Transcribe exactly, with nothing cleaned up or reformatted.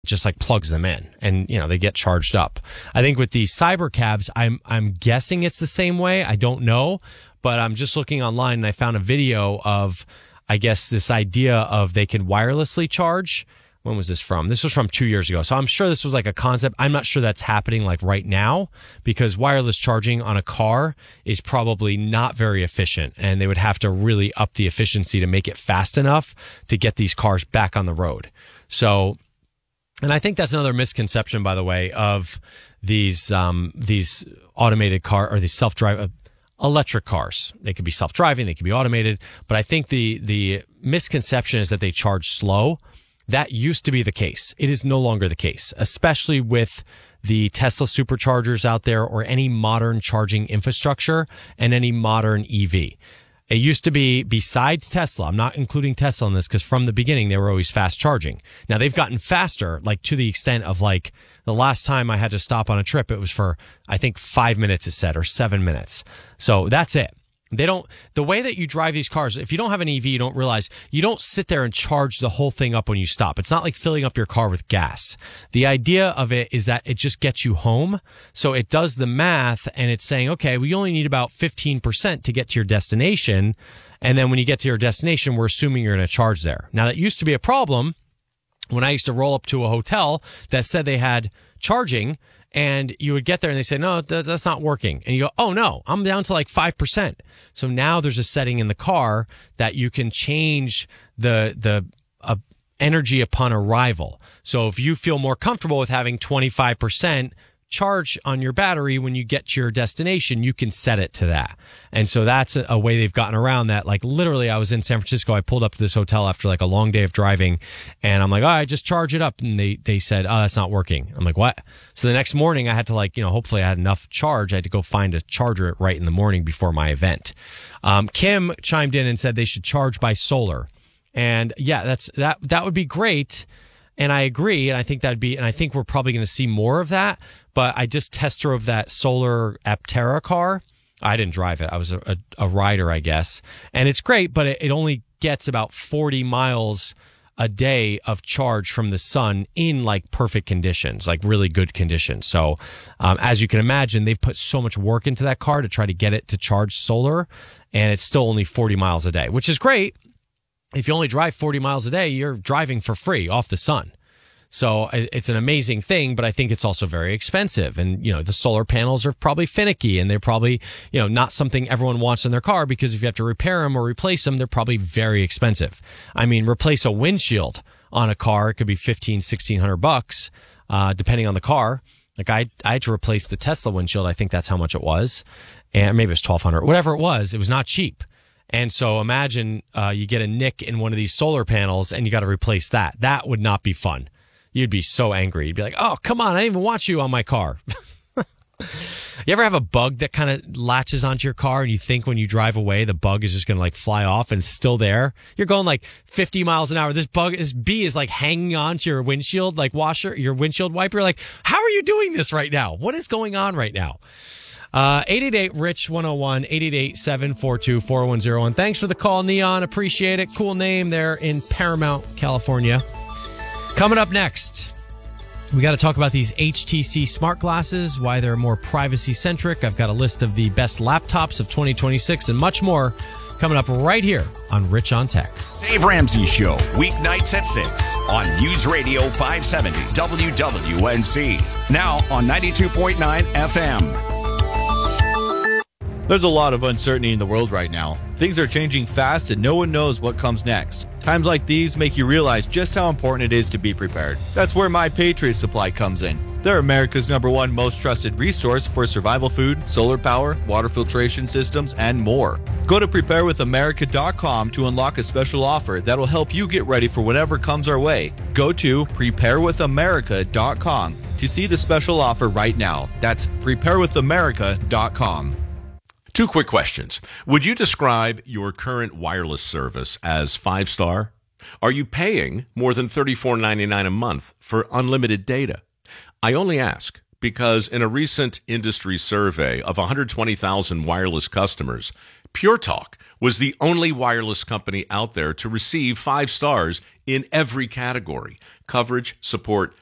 just like plugs them in, and you know they get charged up. I think with these cyber cabs, I'm I'm guessing it's the same way. I don't know, but I'm just looking online and I found a video of, I guess, this idea of they can wirelessly charge. When was this from? This was from two years ago. So I'm sure this was like a concept. I'm not sure that's happening like right now, because wireless charging on a car is probably not very efficient, and they would have to really up the efficiency to make it fast enough to get these cars back on the road. So, and I think that's another misconception, by the way, of these, um, these automated car or these self-drive uh, electric cars. They could be self-driving, they could be automated, but I think the, the misconception is that they charge slow. That used to be the case. It is no longer the case, especially with the Tesla superchargers out there or any modern charging infrastructure and any modern E V. It used to be, besides Tesla, I'm not including Tesla in this because from the beginning they were always fast charging. Now they've gotten faster, like to the extent of like the last time I had to stop on a trip, it was for, I think, five minutes it said, or seven minutes. So that's it. They don't, the way that you drive these cars, if you don't have an E V, you don't realize you don't sit there and charge the whole thing up when you stop. It's not like filling up your car with gas. The idea of it is that it just gets you home. So it does the math and it's saying, okay, we only need about fifteen percent to get to your destination. And then when you get to your destination, we're assuming you're going to charge there. Now that used to be a problem when I used to roll up to a hotel that said they had charging. And you would get there and they say, no, th- that's not working. And you go, oh, no, I'm down to like five percent. So now there's a setting in the car that you can change the the uh, energy upon arrival. So if you feel more comfortable with having twenty-five percent charge on your battery when you get to your destination, you can set it to that. And so that's a, a way they've gotten around that. Like literally, I was in San Francisco. I pulled up to this hotel after like a long day of driving and I'm like, all right, just charge it up. And they, they said, oh, that's not working. I'm like, what? So the next morning I had to like, you know, hopefully I had enough charge. I had to go find a charger right in the morning before my event. Um, Kim chimed in and said they should charge by solar. And yeah, that's, that, that would be great. And I agree. And I think that'd be, and I think we're probably going to see more of that. But I just test drove that solar Aptera car. I didn't drive it. I was a, a, a rider, I guess. And it's great, but it, it only gets about forty miles a day of charge from the sun in like perfect conditions, like really good conditions. So um, as you can imagine, they've put so much work into that car to try to get it to charge solar. And it's still only forty miles a day, which is great. If you only drive forty miles a day, you're driving for free off the sun. So it's an amazing thing, but I think it's also very expensive. And, you know, the solar panels are probably finicky and they're probably, you know, not something everyone wants in their car because if you have to repair them or replace them, they're probably very expensive. I mean, replace a windshield on a car, it could be fifteen, sixteen hundred bucks, uh, depending on the car. Like I, I had to replace the Tesla windshield. I think that's how much it was. And maybe it was twelve hundred, whatever it was. It was not cheap. And so imagine, uh, you get a nick in one of these solar panels and you got to replace that. That would not be fun. You'd be so angry. You'd be like, oh, come on. I didn't even want you on my car. You ever have a bug that kind of latches onto your car and you think when you drive away, the bug is just going to like fly off and it's still there? You're going like fifty miles an hour. This bug, this bee is like hanging onto your windshield, like washer, your windshield wiper. Like, how are you doing this right now? What is going on right now? Uh, eight eight eight, R I C H one oh one, eight eight eight, seven four two, four one oh one. Thanks for the call, Neon. Appreciate it. Cool name there in Paramount, California. Coming up next, we got to talk about these H T C smart glasses, why they're more privacy-centric. I've got a list of the best laptops of twenty twenty-six and much more coming up right here on Rich on Tech. Dave Ramsey Show, weeknights at six on News Radio five seventy W W N C. Now on ninety-two point nine F M. There's a lot of uncertainty in the world right now. Things are changing fast and no one knows what comes next. Times like these make you realize just how important it is to be prepared. That's where My Patriot Supply comes in. They're America's number one most trusted resource for survival food, solar power, water filtration systems, and more. Go to prepare with america dot com to unlock a special offer that'll help you get ready for whatever comes our way. Go to prepare with america dot com to see the special offer right now. That's prepare with america dot com. Two quick questions. Would you describe your current wireless service as five-star? Are you paying more than thirty-four ninety-nine a month for unlimited data? I only ask because in a recent industry survey of one hundred twenty thousand wireless customers, Pure Talk was the only wireless company out there to receive five stars in every category: coverage, support,